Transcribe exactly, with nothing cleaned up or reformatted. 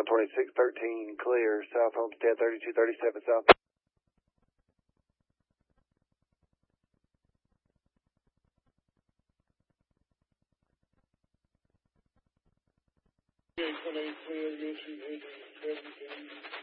one twenty-six thirteen, clear, South Homestead, thirty-two thirty-seven South. Clear, clear, clear,